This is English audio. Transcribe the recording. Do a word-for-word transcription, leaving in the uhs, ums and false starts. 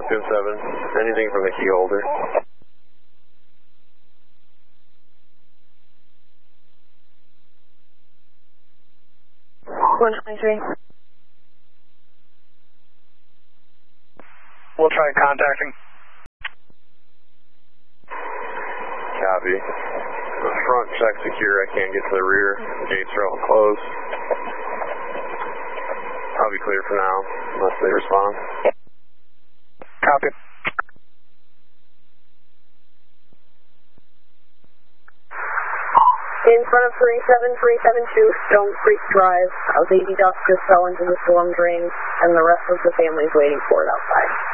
two seven, anything from the key holder? one twenty-three. We'll try contacting. Copy. The front check secure, I can't get to the rear. The gates are all closed. I'll be clear for now, unless they respond. Copy. In front of three seven three seven two Stone Creek Drive, a baby duck just fell into the storm drain, and the rest of the family's waiting for it outside.